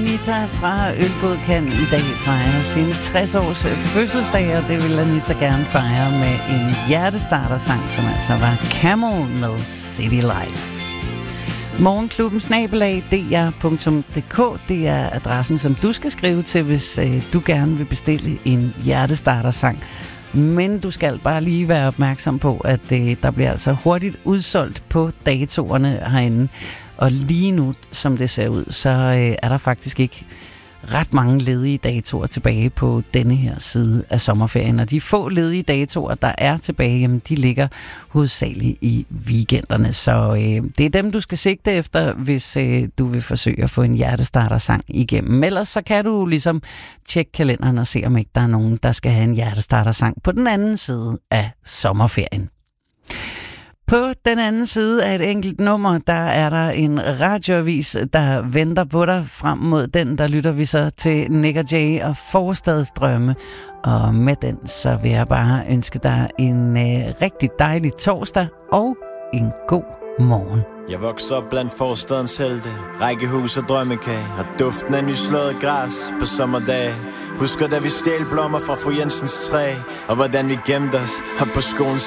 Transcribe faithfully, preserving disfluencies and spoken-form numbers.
Anita fra Ølbådkan i dag fejrer sin tres års fødselsdag, og det vil Anita gerne fejre med en hjertestartersang, som altså var Camel med City Life. Morgenklubben snabelag d r punktum d k, det er adressen, som du skal skrive til, hvis øh, du gerne vil bestille en hjertestartersang. Men du skal bare lige være opmærksom på, at øh, der bliver altså hurtigt udsolgt på datoerne herinde. Og lige nu, som det ser ud, så øh, er der faktisk ikke ret mange ledige datoer tilbage på denne her side af sommerferien. Og de få ledige datoer, der er tilbage, jamen, de ligger hovedsageligt i weekenderne. Så øh, det er dem, du skal sigte efter, hvis øh, du vil forsøge at få en hjertestartersang igennem. Ellers så kan du ligesom tjekke kalenderen og se, om ikke der er nogen, der skal have en hjertestartersang på den anden side af sommerferien. På den anden side af et enkelt nummer, der er der en radioavis, der venter på dig. Frem mod den, der lytter vi så til Nick og Jay og Forstadsdrømme. Og med den, så vil jeg bare ønske dig en øh, rigtig dejlig torsdag og en god morgen. Jeg vokser op blandt forstadens helte, rækkehus og drømmekage, og duften af nyslået græs på sommerdage. Husker da vi stjal blommer fra fru Jensens træ, og hvordan vi gemte os op på skolens